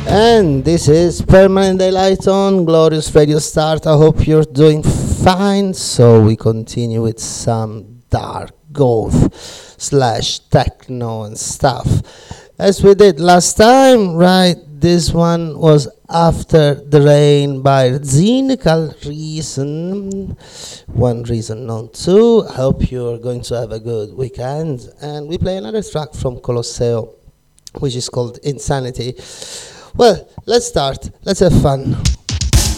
And this is Permanent Daylight on Glorious Radio Start. I hope you're doing fine. So we continue with some dark goth slash techno and stuff. As we did last time, right? This one was After the Rain by Zynical Reason. One reason, not two. I hope you're going to have a good weekend. And we play another track from Colosseo, which is called Insanity. Well, let's start. Let's have fun.